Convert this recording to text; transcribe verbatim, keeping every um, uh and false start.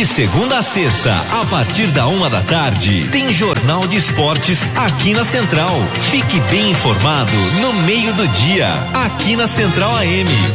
segunda a sexta, a partir da uma da tarde, tem Jornal de Esportes aqui na Central. Fique bem informado no meio do dia, aqui na Central A M.